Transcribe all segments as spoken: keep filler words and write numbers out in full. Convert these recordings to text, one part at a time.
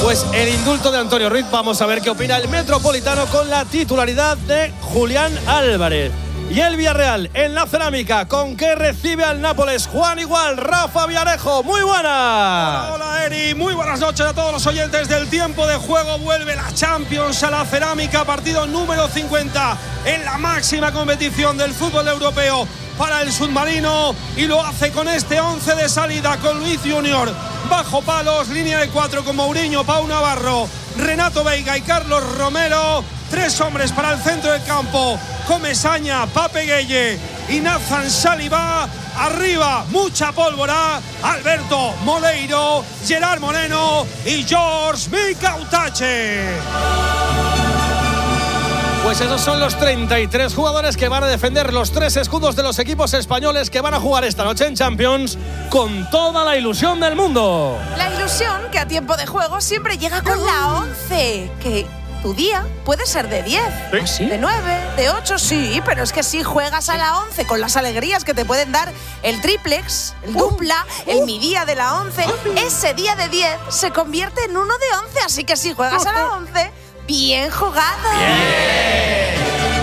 Pues el indulto de Antonio Ruiz, vamos a ver qué opina el Metropolitano con la titularidad de Julián Álvarez. Y el Villarreal en la Cerámica, ¿con qué recibe al Nápoles? Juan Igual, Rafa Villarejo, muy buena. Hola, hola Eri, muy buenas noches a todos los oyentes del Tiempo de Juego. Vuelve la Champions a la Cerámica, partido número cincuenta en la máxima competición del fútbol europeo para el submarino, y lo hace con este once de salida, con Luis Junior bajo palos, línea de cuatro con Mourinho, Pau Navarro, Renato Veiga y Carlos Romero. Tres hombres para el centro del campo: Comesaña, Pape Gueye y Nathan Saliba. Arriba, mucha pólvora: Alberto Moleiro, Gerard Moreno y George Mikautache. Pues esos son los treinta y tres jugadores que van a defender los tres escudos de los equipos españoles que van a jugar esta noche en Champions con toda la ilusión del mundo. La ilusión que a tiempo de juego siempre llega con la once, que tu día puede ser de diez, ¿Sí? de nueve, de ocho, sí, pero es que si juegas a la once con las alegrías que te pueden dar el triplex, el dupla, el mi día de la once, ese día de diez se convierte en uno de once, así que si juegas a la once, bien jugado. Bien.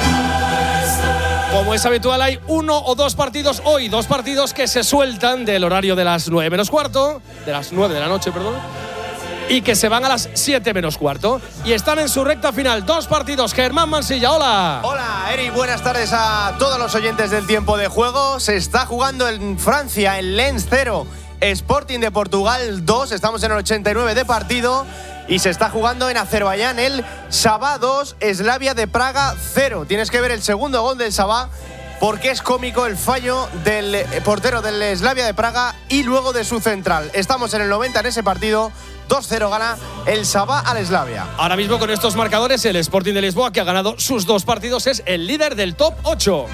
Como es habitual, hay uno o dos partidos hoy, dos partidos que se sueltan del horario de las nueve menos cuarto, de las nueve de la noche, perdón, y que se van a las siete menos cuarto. Y están en su recta final dos partidos. Germán Mansilla, hola. Hola, Eri, buenas tardes a todos los oyentes del Tiempo de Juego. Se está jugando en Francia, en Lens cero, Sporting de Portugal dos. Estamos en el ochenta y nueve de partido. Y se está jugando en Azerbaiyán el Sabah dos, Slavia de Praga cero. Tienes que ver el segundo gol del Sabah, porque es cómico el fallo del portero del Slavia de Praga y luego de su central. Estamos en el noventa en ese partido. dos cero gana el Sabah al Slavia. Ahora mismo con estos marcadores, el Sporting de Lisboa, que ha ganado sus dos partidos, es el líder del top ocho.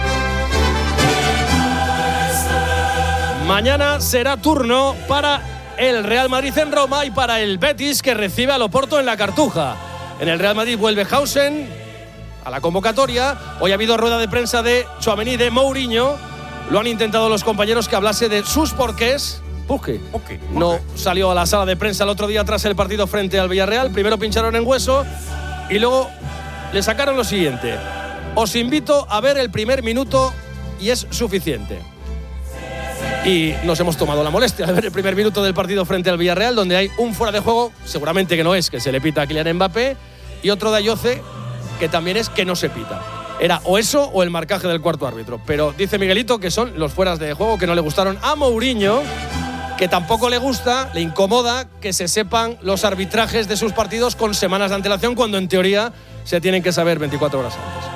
Mañana será turno para el Real Madrid en Roma y para el Betis, que recibe al Oporto en la Cartuja. En el Real Madrid vuelve Hausen a la convocatoria. Hoy ha habido rueda de prensa de Tchouaméni, de Mourinho. Lo han intentado los compañeros que hablase de sus porqués. Porque okay, okay. no salió a la sala de prensa el otro día tras el partido frente al Villarreal. Primero pincharon en hueso y luego le sacaron lo siguiente: os invito a ver el primer minuto y es suficiente. Y nos hemos tomado la molestia de ver el primer minuto del partido frente al Villarreal, donde hay un fuera de juego, seguramente que no es, que se le pita a Kylian Mbappé, y otro de Ayoce, que también es que no se pita. Era o eso o el marcaje del cuarto árbitro. Pero dice Miguelito que son los fueras de juego que no le gustaron a Mourinho, que tampoco le gusta, le incomoda que se sepan los arbitrajes de sus partidos con semanas de antelación, cuando en teoría se tienen que saber veinticuatro horas antes.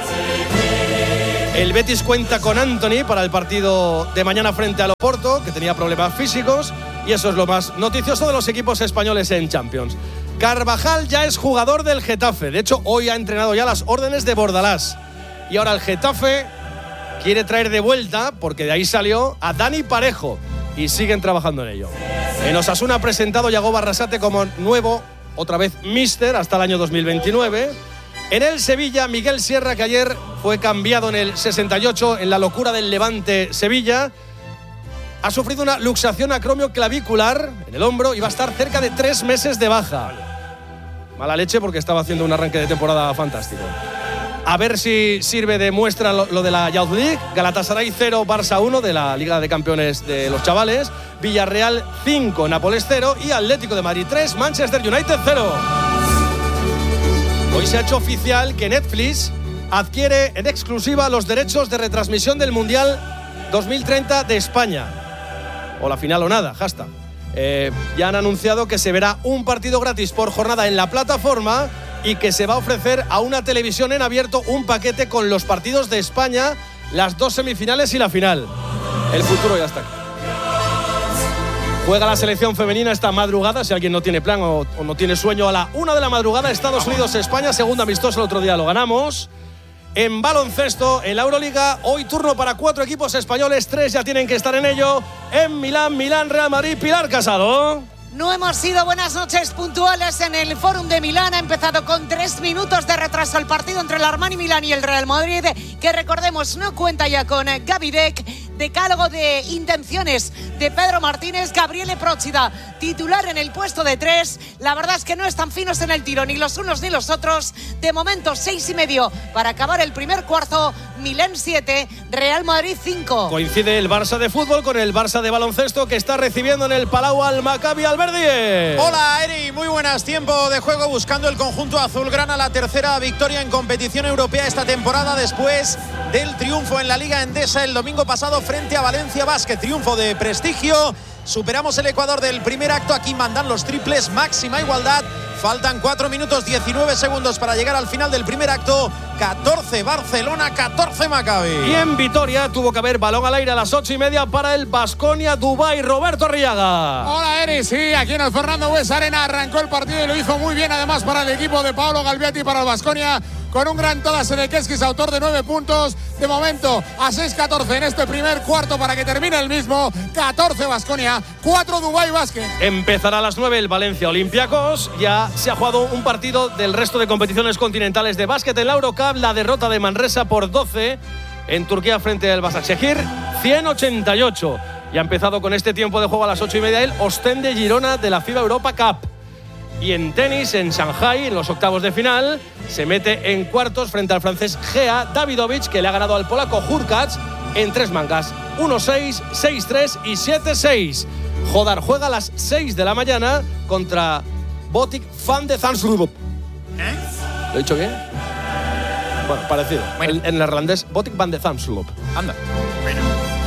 El Betis cuenta con Antony para el partido de mañana frente al Oporto, que tenía problemas físicos, y eso es lo más noticioso de los equipos españoles en Champions. Carvajal ya es jugador del Getafe. De hecho, hoy ha entrenado ya las órdenes de Bordalás. Y ahora el Getafe quiere traer de vuelta, porque de ahí salió, a Dani Parejo, y siguen trabajando en ello. En Osasuna ha presentado Yago Barrasate como nuevo, otra vez míster, hasta el año dos mil veintinueve. En el Sevilla, Miguel Sierra, que ayer fue cambiado en el sesenta y ocho en la locura del Levante Sevilla, ha sufrido una luxación acromioclavicular en el hombro y va a estar cerca de tres meses de baja. Mala leche, porque estaba haciendo un arranque de temporada fantástico. A ver si sirve de muestra lo, lo de la Youth League. Galatasaray cero, Barça uno de la Liga de Campeones de los chavales. Villarreal cinco, Nápoles cero y Atlético de Madrid tres, Manchester United cero. Hoy se ha hecho oficial que Netflix adquiere en exclusiva los derechos de retransmisión del Mundial dos mil treinta de España. O la final o nada, hashtag. Eh, ya han anunciado que se verá un partido gratis por jornada en la plataforma y que se va a ofrecer a una televisión en abierto un paquete con los partidos de España, las dos semifinales y la final. El futuro ya está aquí. Juega la selección femenina esta madrugada, si alguien no tiene plan o, o no tiene sueño, a la una de la madrugada, Estados Unidos-España, segundo amistoso, el otro día lo ganamos. En baloncesto, en la Euroliga, hoy turno para cuatro equipos españoles, tres ya tienen que estar en ello. En Milán, Milán, Real Madrid, Pilar Casado. No hemos sido buenas noches puntuales en el Fórum de Milán. Ha empezado con tres minutos de retraso el partido entre el Armani Milán y el Real Madrid, que recordemos no cuenta ya con Gavidec, decálogo de intenciones de Pedro Martínez. Gabriele Procida, titular en el puesto de tres. La verdad es que no están finos en el tiro, ni los unos ni los otros. De momento, seis y medio para acabar el primer cuarto. Milán siete, Real Madrid cinco. Coincide el Barça de fútbol con el Barça de baloncesto, que está recibiendo en el Palau al Maccabi Alberdi. Hola, Eri, muy buenas. Tiempo de juego buscando el conjunto azulgrana la tercera victoria en competición europea esta temporada después del triunfo en la Liga Endesa el domingo pasado frente a Valencia Basket. Triunfo de prestigio. Superamos el Ecuador del primer acto. Aquí mandan los triples, máxima igualdad. Faltan cuatro minutos diecinueve segundos para llegar al final del primer acto. catorce Barcelona, catorce Maccabi. Y en Vitoria tuvo que haber balón al aire a las ocho y media para el Baskonia Dubái. Roberto Arriaga. Hola, Eri. Sí, aquí en el Fernando Bues Arena arrancó el partido y lo hizo muy bien, además, para el equipo de Paolo Galbiati, para el Baskonia, con un gran Tadas Sedequeskis, autor de nueve puntos. De momento, a seis catorce en este primer cuarto para que termine el mismo. catorce Baskonia, cuatro Dubái Basket. Empezará a las nueve el Valencia Olympiacos. Ya se ha jugado un partido del resto de competiciones continentales de básquet en la Eurocup. La derrota de Manresa por doce en Turquía frente al Başakşehir, cien ochenta y ocho. Y ha empezado con este tiempo de juego a las ocho y media el Ostende Girona de la FIBA Europa Cup. Y en tenis, en Shanghai, en los octavos de final, se mete en cuartos frente al francés Gea Davidovich, que le ha ganado al polaco Hurkacz en tres mangas. uno seis, seis tres y siete seis. Jodar juega a las seis de la mañana contra Botic van de Zandschulp. ¿Eh? ¿Lo he dicho bien? Bueno, parecido. Bueno. En, en neerlandés, Botic van de Zandschulp. Anda. Bueno.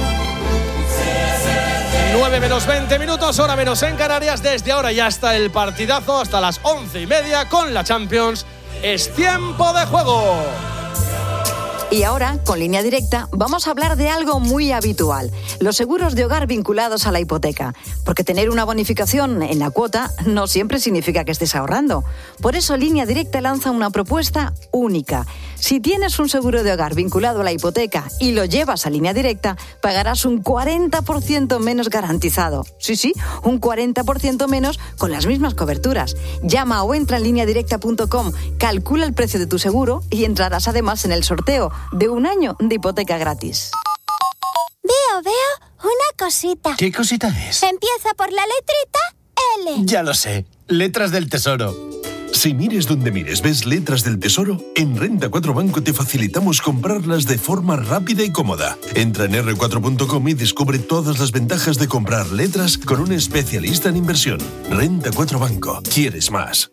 nueve menos veinte minutos, hora menos en Canarias. Desde ahora ya está el partidazo hasta las once y media con la Champions. Es tiempo de juego. Y ahora, con Línea Directa, vamos a hablar de algo muy habitual: los seguros de hogar vinculados a la hipoteca. Porque tener una bonificación en la cuota no siempre significa que estés ahorrando. Por eso, Línea Directa lanza una propuesta única. Si tienes un seguro de hogar vinculado a la hipoteca y lo llevas a Línea Directa, pagarás un cuarenta por ciento menos garantizado. Sí, sí, un cuarenta por ciento menos con las mismas coberturas. Llama o entra en línea directa punto com, calcula el precio de tu seguro y entrarás además en el sorteo de un año de hipoteca gratis. Veo, veo una cosita. ¿Qué cosita es? Empieza por la letrita L. Ya lo sé, letras del tesoro. Si mires donde mires ves letras del tesoro, en Renta cuatro Banco te facilitamos comprarlas de forma rápida y cómoda. Entra en erre cuatro punto com y descubre todas las ventajas de comprar letras con un especialista en inversión. Renta cuatro Banco. ¿Quieres más?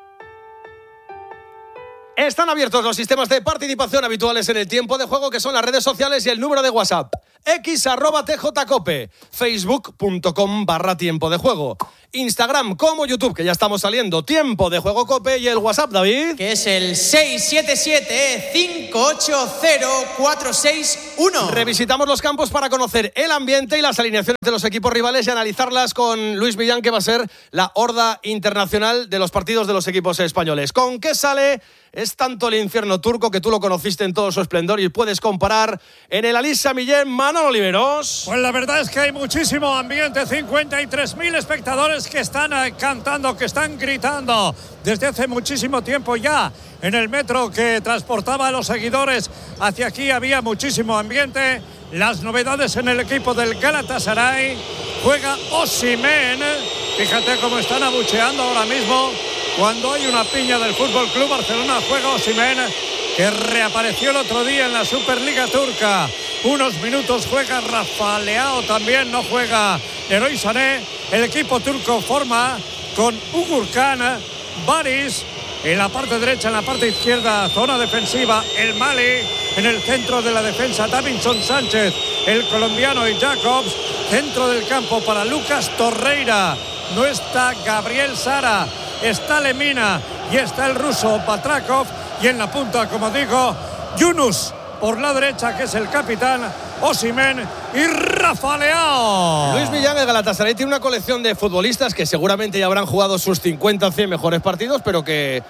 Están abiertos los sistemas de participación habituales en el tiempo de juego, que son las redes sociales y el número de WhatsApp. X arroba tjcope, facebook punto com barra tiempo de juego, Instagram como YouTube, que ya estamos saliendo, tiempo de juego cope, y el WhatsApp, David, que es el seis siete siete, cinco ocho cero, cuatro seis uno. Revisitamos los campos para conocer el ambiente y las alineaciones de los equipos rivales y analizarlas con Luis Millán, que va a ser la horda internacional de los partidos de los equipos españoles. ¿Con qué sale? Es tanto el infierno turco, que tú lo conociste en todo su esplendor y puedes comparar en el Alisa Millén. Manolo Oliveros. Pues la verdad es que hay muchísimo ambiente, cincuenta y tres mil espectadores que están cantando, que están gritando desde hace muchísimo tiempo ya. En el metro que transportaba a los seguidores hacia aquí había muchísimo ambiente. Las novedades en el equipo del Galatasaray: juega Osimhen. Fíjate cómo están abucheando ahora mismo cuando hay una piña del Fútbol Club Barcelona. Juega Osimhen, que reapareció el otro día en la Superliga turca. Unos minutos juega Rafa Leao, también no juega Leroy Sané. El equipo turco forma con Ugurkan, Baris en la parte derecha, en la parte izquierda, zona defensiva, el Mali en el centro de la defensa, Davinson Sánchez, el colombiano, y Jacobs, centro del campo para Lucas Torreira. No está Gabriel Sara, está Lemina y está el ruso Patrakov, y en la punta, como digo, Yunus por la derecha, que es el capitán, Osimhen y Rafa Leao. Luis Millán, el Galatasaray tiene una colección de futbolistas que seguramente ya habrán jugado sus cincuenta, cien mejores partidos, pero que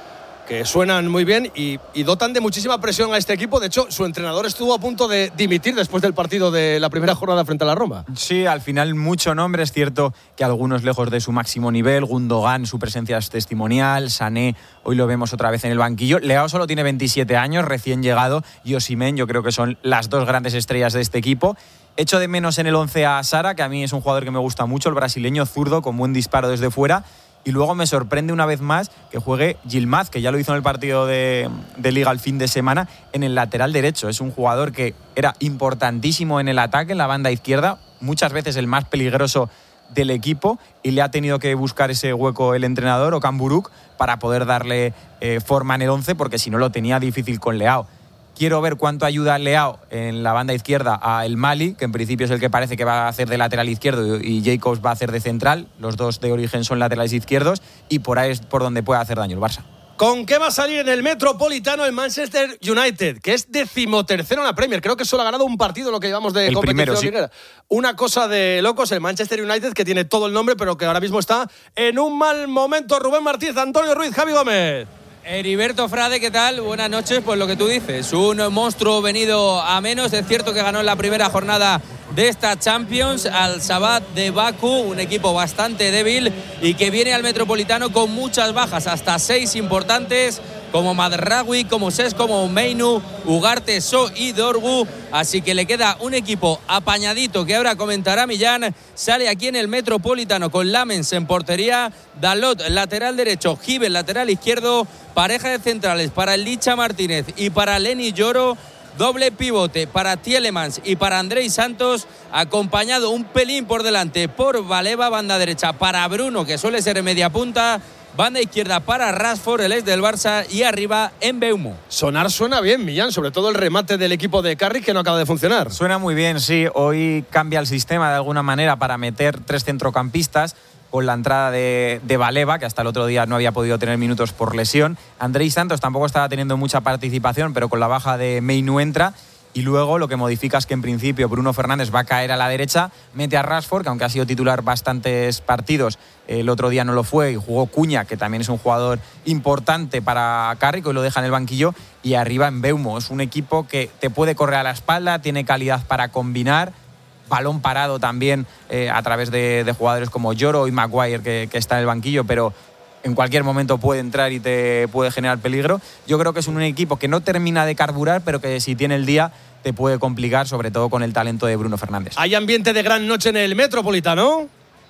que suenan muy bien y, y dotan de muchísima presión a este equipo. De hecho, su entrenador estuvo a punto de dimitir después del partido de la primera jornada frente a la Roma. Sí, al final mucho nombre. Es cierto que algunos lejos de su máximo nivel. Gundogan, su presencia es testimonial. Sané, hoy lo vemos otra vez en el banquillo. Leao solo tiene veintisiete años, recién llegado. Y Osimhen, yo creo que son las dos grandes estrellas de este equipo. Echo de menos en el once a Sara, que a mí es un jugador que me gusta mucho, el brasileño zurdo, con buen disparo desde fuera. Y luego me sorprende una vez más que juegue Yilmaz, que ya lo hizo en el partido de, de Liga el fin de semana, en el lateral derecho. Es un jugador que era importantísimo en el ataque, en la banda izquierda, muchas veces el más peligroso del equipo, y le ha tenido que buscar ese hueco el entrenador, Okan Buruk, para poder darle eh, forma en el once, porque si no lo tenía difícil con Leao. Quiero ver cuánto ayuda Leao en la banda izquierda a El Mali, que en principio es el que parece que va a hacer de lateral izquierdo y Jacobs va a hacer de central. Los dos de origen son laterales izquierdos y por ahí es por donde puede hacer daño el Barça. ¿Con qué va a salir en el Metropolitano el Manchester United, que es decimotercero en la Premier? Creo que solo ha ganado un partido en lo que llevamos de el competición primero, sí. Una cosa de locos, el Manchester United, que tiene todo el nombre, pero que ahora mismo está en un mal momento. Rubén Martínez, Antonio Ruiz, Javi Gómez. Heriberto Frade, ¿qué tal? Buenas noches. Pues lo que tú dices, un monstruo venido a menos. Es cierto que ganó en la primera jornada de esta Champions al Shabab de Bakú, un equipo bastante débil y que viene al Metropolitano con muchas bajas, hasta seis importantes, como Madraoui, como Ses, como Meinu, Ugarte, So y Dorgu. Así que le queda un equipo apañadito que ahora comentará Millán. Sale aquí en el Metropolitano con Lamens en portería, Dalot lateral derecho, Gibbel lateral izquierdo, pareja de centrales para el Licha Martínez y para Lenny Yoro. Doble pivote para Tielemans y para Andrei Santos, acompañado un pelín por delante por Baleba, banda derecha para Bruno, que suele ser media punta, banda izquierda para Rashford, el ex del Barça, y arriba en Mbeumo. Sonar suena bien, Millán, sobre todo el remate del equipo de Carrick, que no acaba de funcionar. Suena muy bien, sí. Hoy cambia el sistema de alguna manera para meter tres centrocampistas, con la entrada de, de Baleba, que hasta el otro día no había podido tener minutos por lesión. Andrei Santos tampoco estaba teniendo mucha participación, pero con la baja de Meinu entra. Y luego lo que modifica es que en principio Bruno Fernández va a caer a la derecha, mete a Rashford, que aunque ha sido titular bastantes partidos, el otro día no lo fue, y jugó Cuña, que también es un jugador importante para Carrick, y lo deja en el banquillo, y arriba en Mbeumo. Es un equipo que te puede correr a la espalda, tiene calidad para combinar, balón parado también eh, a través de, de jugadores como Yoro y Maguire, que, que está en el banquillo, pero en cualquier momento puede entrar y te puede generar peligro. Yo creo que es un equipo que no termina de carburar, pero que si tiene el día te puede complicar, sobre todo con el talento de Bruno Fernández. ¿Hay ambiente de gran noche en el Metropolitano?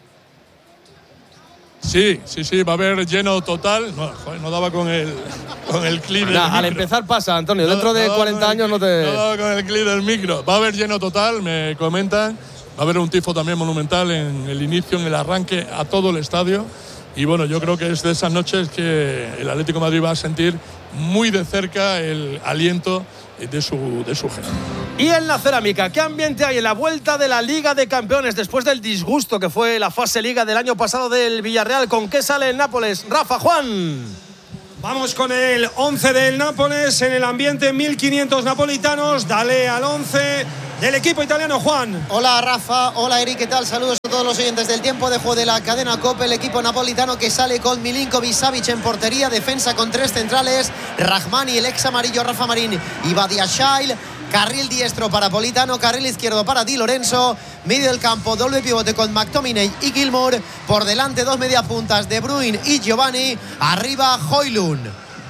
Sí, sí, sí, va a haber lleno total. No, joder, no daba con el, con el clip del nah, micro. Al empezar pasa, Antonio. Dentro no, de no cuarenta años no te… No daba con el clip del micro. Va a haber lleno total, me comentan. Va a haber un tifo también monumental en el inicio, en el arranque, a todo el estadio. Y bueno, yo creo que es de esas noches que el Atlético de Madrid va a sentir muy de cerca el aliento de su, de su gente. Y en la cerámica, ¿qué ambiente hay en la vuelta de la Liga de Campeones después del disgusto que fue la fase Liga del año pasado del Villarreal? ¿Con qué sale el Nápoles? Rafa, Juan. Vamos con el once del Nápoles en el ambiente, mil quinientos napolitanos. Dale al once del equipo italiano, Juan. Hola Rafa, hola Eric, ¿qué tal? Saludos a todos los oyentes del tiempo de juego de la cadena COPE. El equipo napolitano que sale con Milinkovic-Savic en portería, defensa con tres centrales, Rahmani, el ex amarillo Rafa Marín y Badiashile. Carril diestro para Politano, carril izquierdo para Di Lorenzo, medio del campo, doble pivote con McTominay y Gilmour, por delante dos mediapuntas De Bruyne y Giovanni, arriba Højlund.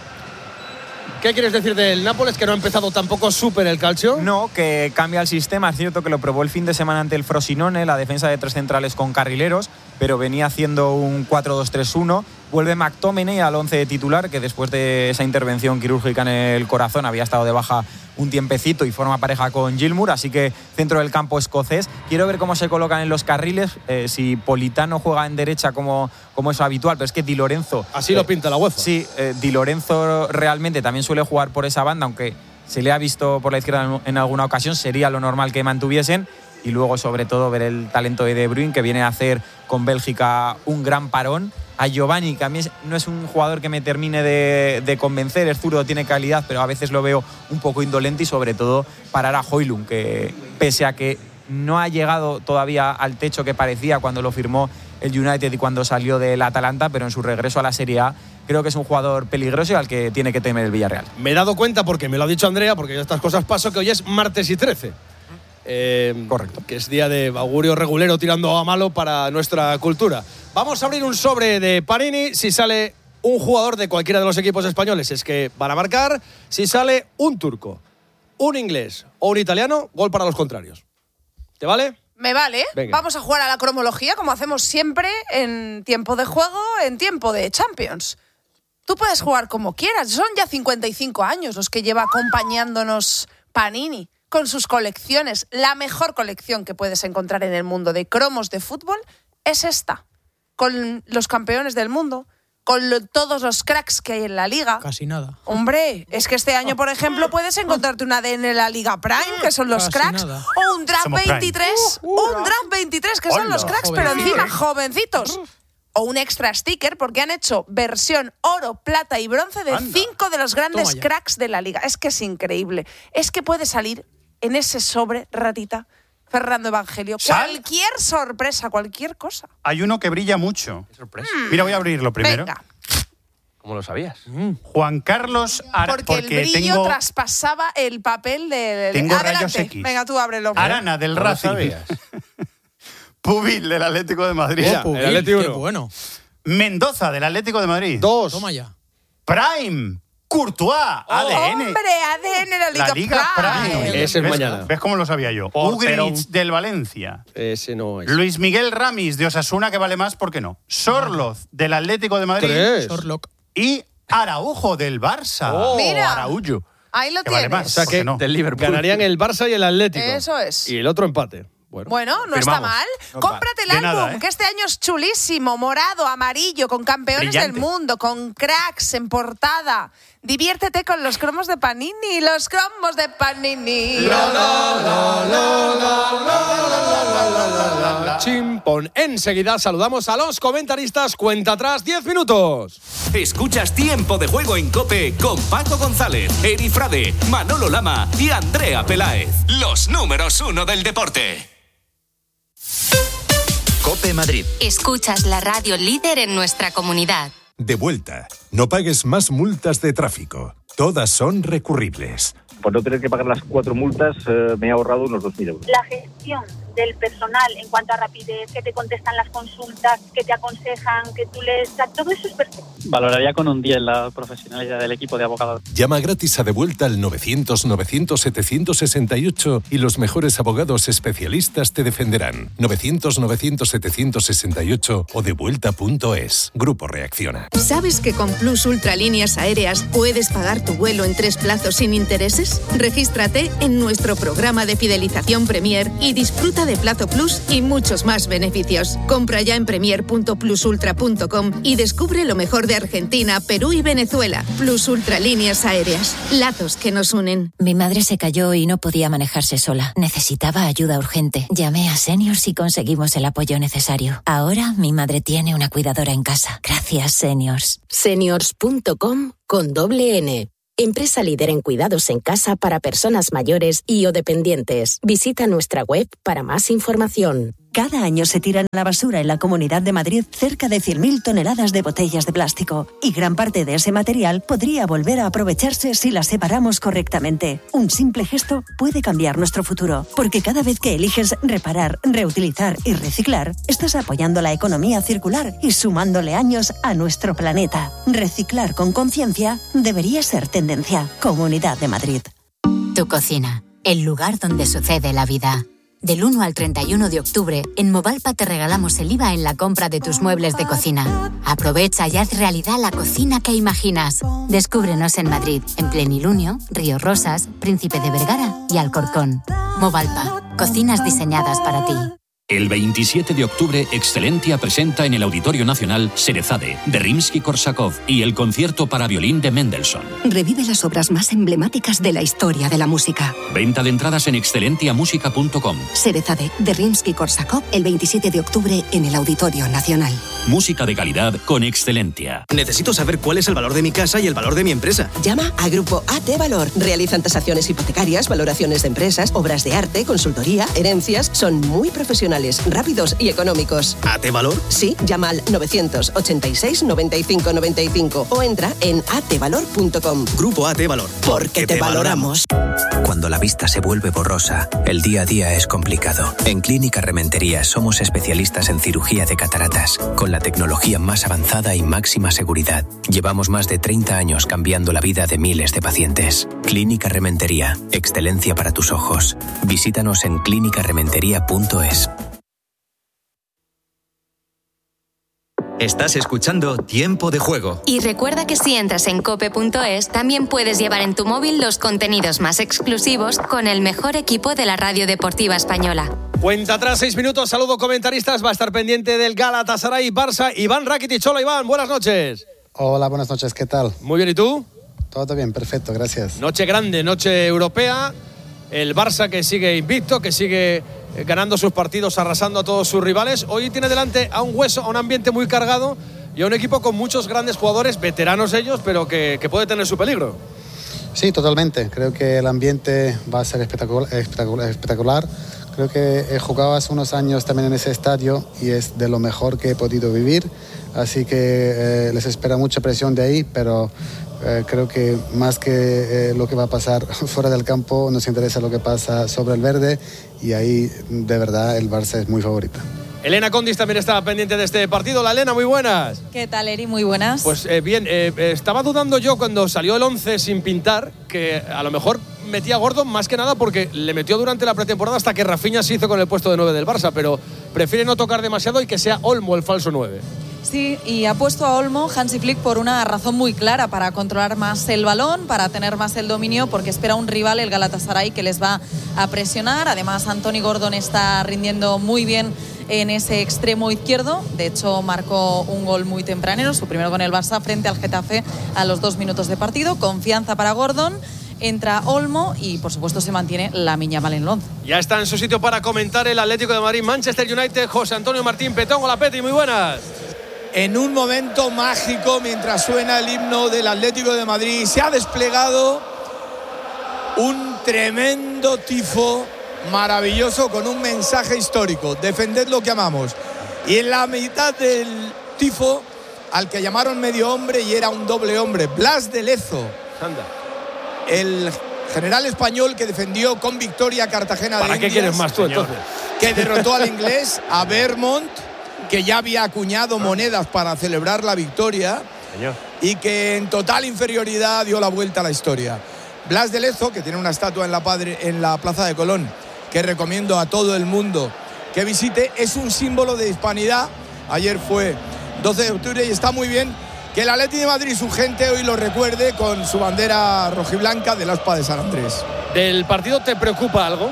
¿Qué quieres decir del Nápoles, que no ha empezado tampoco súper el calcio? No, que cambia el sistema. Es cierto que lo probó el fin de semana ante el Frosinone, la defensa de tres centrales con carrileros, pero venía haciendo un cuatro dos tres uno. Vuelve McTominay al once de titular, que después de esa intervención quirúrgica en el corazón había estado de baja un tiempecito y forma pareja con Gilmour, así que centro del campo escocés. Quiero ver cómo se colocan en los carriles, eh, si Politano juega en derecha como, como es habitual, pero es que Di Lorenzo… Así eh, lo pinta la UEFA. Sí, eh, Di Lorenzo realmente también suele jugar por esa banda, aunque se le ha visto por la izquierda en alguna ocasión, sería lo normal que mantuviesen. Y luego, sobre todo, ver el talento de De Bruyne, que viene a hacer con Bélgica un gran parón. A Giovanni, que a mí no es un jugador que me termine de, de convencer, es zurdo, tiene calidad, pero a veces lo veo un poco indolente, y sobre todo parar a Højlund, que pese a que no ha llegado todavía al techo que parecía cuando lo firmó el United y cuando salió del Atalanta, pero en su regreso a la Serie A creo que es un jugador peligroso y al que tiene que temer el Villarreal. Me he dado cuenta, porque me lo ha dicho Andrea, porque yo estas cosas paso, que hoy es martes y trece. Eh, Correcto. Que es día de augurio regulero tirando a malo para nuestra cultura. Vamos a abrir un sobre de Panini. Si sale un jugador de cualquiera de los equipos españoles es que van a marcar. Si sale un turco, un inglés o un italiano, gol para los contrarios. ¿Te vale? Me vale. Venga. Vamos a jugar a la cromología como hacemos siempre en tiempo de juego, en tiempo de Champions. Tú puedes jugar como quieras. Son ya cincuenta y cinco años los que lleva acompañándonos Panini con sus colecciones. La mejor colección que puedes encontrar en el mundo de cromos de fútbol es esta. Con los campeones del mundo, con lo, todos los cracks que hay en la liga. Casi nada. Hombre, es que este año, por ejemplo, puedes encontrarte un A D N en la Liga Prime, que son los Casi cracks, nada. o un Draft Somos Prime. veintitrés, Uh, uh, un Draft veintitrés, que son hola, los cracks, jovencito. pero encima jovencitos. O un extra sticker, porque han hecho versión oro, plata y bronce de Anda. cinco de los grandes Toma ya. cracks de la liga. Es que es increíble. Es que puede salir en ese sobre, ratita, Fernando Evangelio, ¿Sal? cualquier sorpresa, cualquier cosa. Hay uno que brilla mucho. Mira, voy a abrirlo primero. Venga, ¿Cómo lo sabías? Juan Carlos Ara, porque, el brillo tengo traspasaba el papel de... de- Tengo Adelante. rayos X. Venga, tú ábrelo. Arana del ¿No lo Racing. sabías? Pubil del Atlético de Madrid. Mira, el Atleti Qué uno. bueno. Mendoza del Atlético de Madrid. Dos. Toma ya. Prime. Courtois. A D N. Hombre, A D N la Liga, La Liga Prime. Ese es ¿Ves? mañana. ¿Ves cómo lo sabía yo? Portero. Ugrich del Valencia. Ese no es. Luis Miguel Ramis de Osasuna, que vale más, ¿por qué no? Sorloz del Atlético de Madrid. Tres. Sorlock. Y Araujo del Barça. Oh, Mira. Araújo. Ahí lo Que vale tienes. más. O sea ¿Por que qué no? Del Liverpool. ganarían el Barça y el Atlético. Eso es. Y el otro empate. Bueno, Bueno, no Firmamos. está mal. No, Cómprate el de álbum, nada, ¿eh? que este año es chulísimo, morado, amarillo, con campeones Brillante. del mundo, con cracks en portada. Diviértete con los cromos de Panini, los cromos de Panini. chimpón. Enseguida saludamos a los comentaristas. Cuenta atrás, diez minutos. Escuchas Tiempo de Juego en COPE con Paco González, Eri Frade, Manolo Lama y Andrea Peláez. Los números uno del deporte. COPE Madrid. Escuchas la radio líder en nuestra comunidad. De vuelta. No pagues más multas de tráfico. Todas son recurribles. Por no tener que pagar las cuatro multas, eh, me he ahorrado unos dos mil euros. La gestión del personal en cuanto a rapidez, que te contestan las consultas, que te aconsejan, que tú les... Todo eso es perfecto. Valoraría con un diez la profesionalidad del equipo de abogados. Llama gratis a De Vuelta al novecientos novecientos setecientos sesenta y ocho y los mejores abogados especialistas te defenderán. novecientos novecientos setecientos sesenta y ocho o devuelta punto es. Grupo Reacciona. ¿Sabes que con Plus Ultralíneas Aéreas puedes pagar tu vuelo en tres plazos sin intereses? Regístrate en nuestro programa de fidelización Premier y disfruta de Plazo Plus y muchos más beneficios. Compra ya en premier punto plus ultra punto com y descubre lo mejor de Argentina, Perú y Venezuela. Plus Ultralíneas Aéreas. Lazos que nos unen. Mi madre se cayó y no podía manejarse sola. Necesitaba ayuda urgente. Llamé a Seniors y conseguimos el apoyo necesario. Ahora mi madre tiene una cuidadora en casa. Gracias, Seniors. Seniors punto com con doble N. Empresa líder en cuidados en casa para personas mayores y o dependientes. Visita nuestra web para más información. Cada año se tiran a la basura en la Comunidad de Madrid cerca de cien mil toneladas de botellas de plástico. Y gran parte de ese material podría volver a aprovecharse si las separamos correctamente. Un simple gesto puede cambiar nuestro futuro. Porque cada vez que eliges reparar, reutilizar y reciclar, estás apoyando la economía circular y sumándole años a nuestro planeta. Reciclar con conciencia debería ser tendencia. Comunidad de Madrid. Tu cocina, el lugar donde sucede la vida. Del uno al treinta y uno de octubre, en Movalpa te regalamos el I V A en la compra de tus muebles de cocina. Aprovecha y haz realidad la cocina que imaginas. Descúbrenos en Madrid, en Plenilunio, Río Rosas, Príncipe de Vergara y Alcorcón. Movalpa, cocinas diseñadas para ti. El veintisiete de octubre, Excelentia presenta en el Auditorio Nacional Cerezade, de Rimsky-Korsakov y el concierto para violín de Mendelssohn. Revive las obras más emblemáticas de la historia de la música. Venta de entradas en excelencia música punto com. Cerezade, de Rimsky-Korsakov, el veintisiete de octubre en el Auditorio Nacional. Música de calidad con Excelentia. Necesito saber cuál es el valor de mi casa y el valor de mi empresa. Llama a Grupo A T Valor. Realizan tasaciones hipotecarias, valoraciones de empresas, obras de arte, consultoría, herencias. Son muy profesionales personales, rápidos y económicos. ¿A T Valor? Sí, llama al novecientos ochenta y seis noventa y cinco noventa y cinco o entra en a t valor punto com. Grupo A T Valor. Porque te valoramos. Cuando la vista se vuelve borrosa, el día a día es complicado. En Clínica Rementería somos especialistas en cirugía de cataratas, con la tecnología más avanzada y máxima seguridad. Llevamos más de treinta años cambiando la vida de miles de pacientes. Clínica Rementería, excelencia para tus ojos. Visítanos en clínica rementería punto es. Estás escuchando Tiempo de Juego. Y recuerda que si entras en cope punto es, también puedes llevar en tu móvil los contenidos más exclusivos con el mejor equipo de la radio deportiva española. Cuenta atrás, seis minutos. Saludo comentaristas. Va a estar pendiente del Galatasaray Barça. Iván Rakitic. Hola, Iván. Buenas noches. Hola, buenas noches. ¿Qué tal? Muy bien. ¿Y tú? Todo bien. Perfecto. Gracias. Noche grande, noche europea. El Barça que sigue invicto, que sigue ganando sus partidos, arrasando a todos sus rivales. Hoy tiene delante a un hueso, a un ambiente muy cargado y a un equipo con muchos grandes jugadores, veteranos ellos, pero que, que puede tener su peligro. Sí, totalmente. Creo que el ambiente va a ser espectacular. espectacular, espectacular. Creo que he jugado hace unos años también en ese estadio y es de lo mejor que he podido vivir. Así que eh, les espera mucha presión de ahí, pero eh, creo que más que eh, lo que va a pasar fuera del campo, nos interesa lo que pasa sobre el verde y ahí de verdad el Barça es muy favorito. Elena Condis también estaba pendiente de este partido. La Elena, muy buenas. ¿Qué tal, Eri? Muy buenas. Pues eh, bien, eh, estaba dudando yo cuando salió el once sin pintar, que a lo mejor metía a Gordon más que nada porque le metió durante la pretemporada hasta que Rafinha se hizo con el puesto de nueve del Barça, pero prefiere no tocar demasiado y que sea Olmo el falso nueve. Sí, y ha puesto a Olmo Hansi Flick por una razón muy clara, para controlar más el balón, para tener más el dominio, porque espera un rival, el Galatasaray, que les va a presionar. Además, Anthony Gordon está rindiendo muy bien en ese extremo izquierdo. De hecho, marcó un gol muy tempranero, su primero con el Barça, frente al Getafe a los dos minutos de partido. Confianza para Gordon. Entra Olmo y, por supuesto, se mantiene Lamine Yamal en el once. Ya está en su sitio para comentar el Atlético de Madrid, Manchester United, José Antonio Martín Petón. Hola, Peti, muy buenas. En un momento mágico, mientras suena el himno del Atlético de Madrid, se ha desplegado un tremendo tifo maravilloso con un mensaje histórico: defended lo que amamos. Y en la mitad del tifo, al que llamaron medio hombre y era un doble hombre, Blas de Lezo. Anda. El general español que defendió con victoria Cartagena de ¿Para qué Indias, quieres más tú, entonces? Que derrotó al inglés, a Vermont, que ya había acuñado monedas para celebrar la victoria. Señor. Y que en total inferioridad dio la vuelta a la historia. Blas de Lezo, que tiene una estatua en la, Padre, en la Plaza de Colón, que recomiendo a todo el mundo que visite, es un símbolo de hispanidad. Ayer fue doce de octubre y está muy bien que el Atleti de Madrid, su gente, hoy lo recuerde con su bandera rojiblanca del Aspa de San Andrés. ¿Del partido te preocupa algo?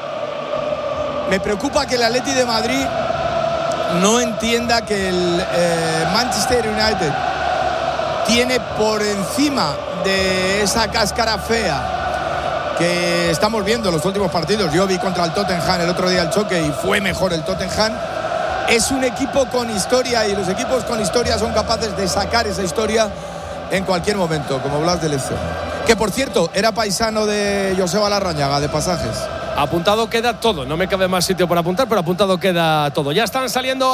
Me preocupa que el Atleti de Madrid no entienda que el eh, Manchester United tiene por encima de esa cáscara fea que estamos viendo en los últimos partidos. Yo vi contra el Tottenham el otro día el choque y fue mejor el Tottenham. Es un equipo con historia y los equipos con historia son capaces de sacar esa historia en cualquier momento, como Blas de Lezo, que por cierto era paisano de Joseba Larrañaga, de Pasajes. Apuntado queda todo, no me cabe más sitio por apuntar, pero apuntado queda todo. Ya están saliendo